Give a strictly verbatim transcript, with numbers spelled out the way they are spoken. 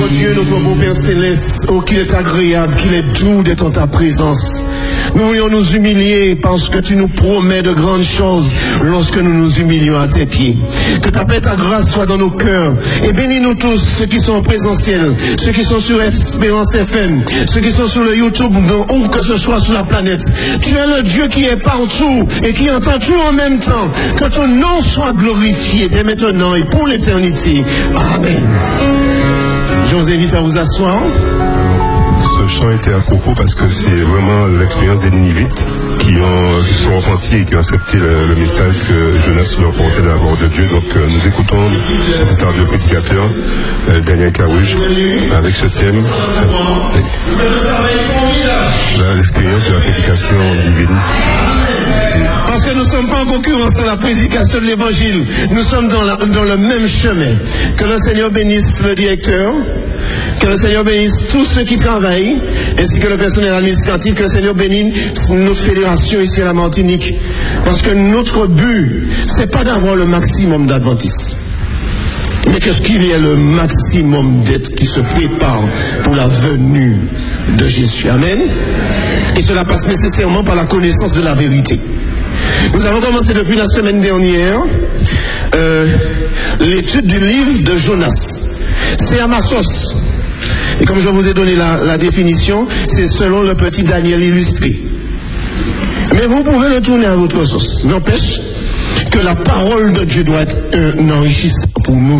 Dieu, notre beau Père Céleste, oh qu'il est agréable, qu'il est doux d'être en ta présence. Nous voulons nous humilier parce que tu nous promets de grandes choses lorsque nous nous humilions à tes pieds. Que ta paix, ta grâce soit dans nos cœurs. Et bénis-nous tous, ceux qui sont en présentiel, ceux qui sont sur Espérance F M, ceux qui sont sur le YouTube, où que ce soit sur la planète. Tu es le Dieu qui est partout et qui entend tout en même temps. Que ton nom soit glorifié dès maintenant et pour l'éternité. Amen. Je vous invite à vous asseoir. Ce chant était à propos parce que c'est vraiment l'expérience des Ninivites qui, ont, qui sont repentis et qui ont accepté le, le message que Jonas leur portait de la part de Dieu. Donc euh, nous écoutons cet art de prédicateur, euh, Daniel Carouge, avec ce thème, euh, l'expérience de la prédication divine. Parce que nous ne sommes pas en concurrence dans la prédication de l'évangile. Nous sommes dans, la, dans le même chemin. Que le Seigneur bénisse le directeur. Que le Seigneur bénisse tous ceux qui travaillent, ainsi que le personnel administratif. Que le Seigneur bénisse notre fédération ici à la Martinique. Parce que notre but, c'est pas d'avoir le maximum d'adventistes, mais qu'est-ce qu'il y ait le maximum d'êtres qui se préparent pour la venue de Jésus. Amen. Et cela passe nécessairement par la connaissance de la vérité. Nous avons commencé depuis la semaine dernière euh, l'étude du livre de Jonas. C'est à ma sauce. Et comme je vous ai donné la, la définition, c'est selon le petit Daniel illustré. Mais vous pouvez le tourner à votre sauce. N'empêche que la parole de Dieu doit être un enrichissement pour nous.